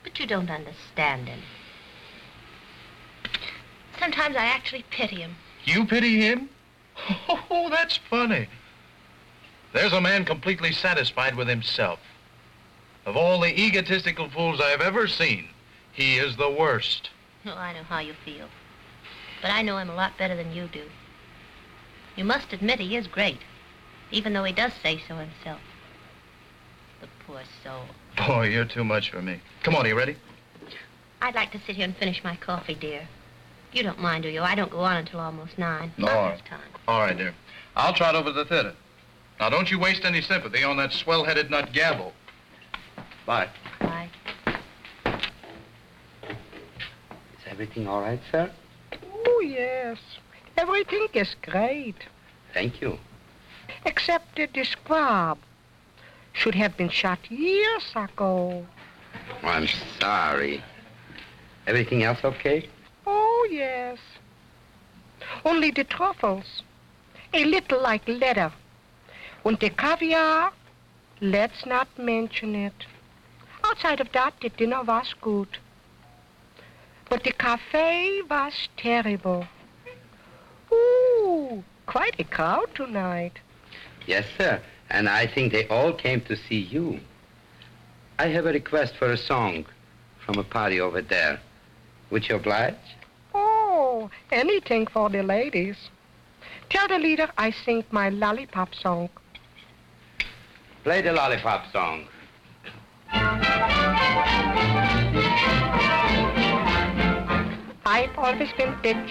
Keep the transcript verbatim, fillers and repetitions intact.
But you don't understand him. Sometimes I actually pity him. You pity him? Oh, that's funny. There's a man completely satisfied with himself. Of all the egotistical fools I've ever seen, he is the worst. Oh, I know how you feel. But I know him a lot better than you do. You must admit he is great, even though he does say so himself. The poor soul. Boy, you're too much for me. Come on, are you ready? I'd like to sit here and finish my coffee, dear. You don't mind, do you? I don't go on until almost nine. No. Not enough time. All right, dear. I'll trot over to the theater. Now, don't you waste any sympathy on that swell-headed nut Gabble. Bye. Bye. Is everything all right, sir? Oh, yes. Everything is great. Thank you. Except that the squab should have been shot years ago. I'm sorry. Everything else okay? Oh, yes. Only the truffles, a little like leather. And the caviar, let's not mention it. Outside of that, the dinner was good. But the cafe was terrible. Ooh, quite a crowd tonight. Yes, sir. And I think they all came to see you. I have a request for a song from a party over there. Would you oblige? Oh, anything for the ladies. Tell the leader I sing my lollipop song. Play the lollipop song. I've always been the